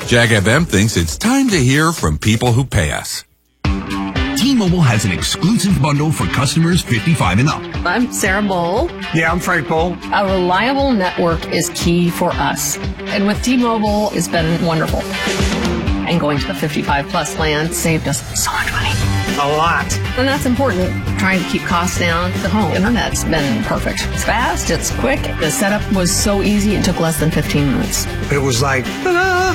Jack FM thinks it's time to hear from people who pay us. T-Mobile has an exclusive bundle for customers 55 and up. I'm Sarah Bowl. Yeah, I'm Frank Bowl. A reliable network is key for us. And with T-Mobile, it's been wonderful. And going to the 55-plus plan saved us so much money. A lot. And that's important, trying to keep costs down. The home internet's been perfect. It's fast, it's quick. The setup was so easy, it took less than 15 minutes. It was like, ta-da!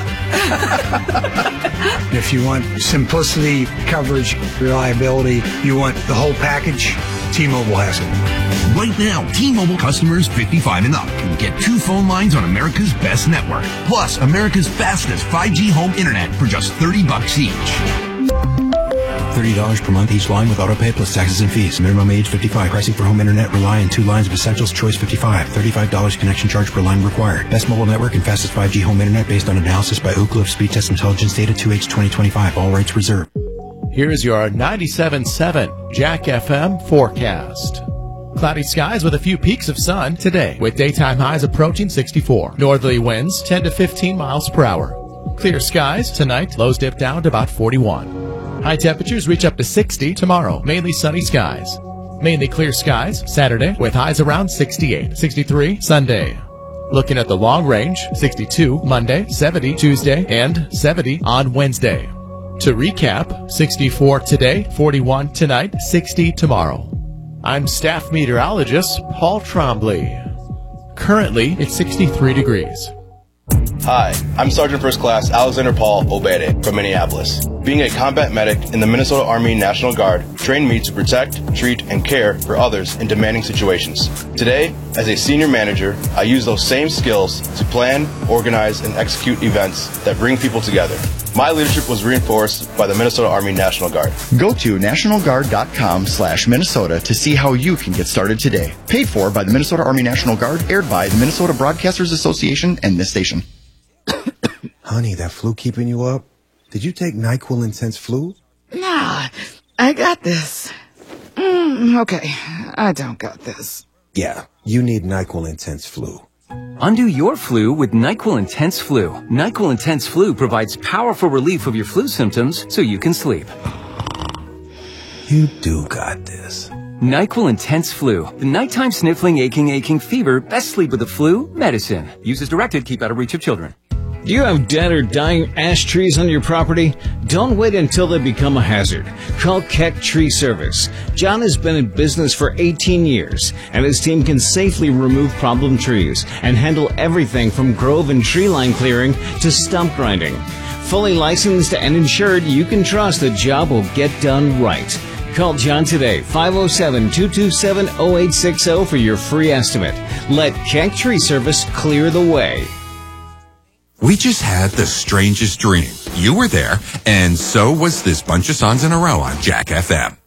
If you want simplicity, coverage, reliability, you want the whole package, T-Mobile has it. Right now, T-Mobile customers 55 and up can get 2 phone lines on America's best network, plus America's fastest 5G home internet for just $30 each. $30 per month each line with autopay plus taxes and fees. Minimum age 55. Pricing for home internet rely on 2 lines of Essentials. Choice 55. $35 connection charge per line required. Best mobile network and fastest 5G home internet based on analysis by Ookla of Speed Test Intelligence data 2H 2025. All rights reserved. Here's your 97.7 Jack FM forecast. Cloudy skies with a few peaks of sun today, with daytime highs approaching 64. Northerly winds 10 to 15 miles per hour. Clear skies tonight, lows dip down to about 41. High temperatures reach up to 60 tomorrow, mainly sunny skies. Mainly clear skies Saturday, with highs around 68. 63 Sunday. Looking at the long range, 62 Monday, 70 Tuesday, and 70 on Wednesday. To recap, 64 today, 41 tonight, 60 tomorrow. I'm staff meteorologist Paul Trombley. Currently, it's 63 degrees. Hi, I'm Sergeant First Class Alexander Paul Obede from Minneapolis. Being a combat medic in the Minnesota Army National Guard trained me to protect, treat, and care for others in demanding situations. Today, as a senior manager, I use those same skills to plan, organize, and execute events that bring people together. My leadership was reinforced by the Minnesota Army National Guard. Go to nationalguard.com/Minnesota to see how you can get started today. Paid for by the Minnesota Army National Guard, aired by the Minnesota Broadcasters Association and this station. Honey, that flu keeping you up? Did you take NyQuil Intense Flu? Nah, I got this. Okay, I don't got this. Yeah, you need NyQuil Intense Flu. Undo your flu with NyQuil Intense Flu. NyQuil Intense Flu provides powerful relief of your flu symptoms so you can sleep. You do got this. NyQuil Intense Flu. The nighttime sniffling, aching fever. Best sleep with the flu medicine. Use as directed. Keep out of reach of children. Do you have dead or dying ash trees on your property? Don't wait until they become a hazard. Call Keck Tree Service. John has been in business for 18 years, and his team can safely remove problem trees and handle everything from grove and tree line clearing to stump grinding. Fully licensed and insured, you can trust the job will get done right. Call John today, 507-227-0860 for your free estimate. Let Keck Tree Service clear the way. We just had the strangest dream. You were there, and so was this bunch of songs in a row on Jack FM.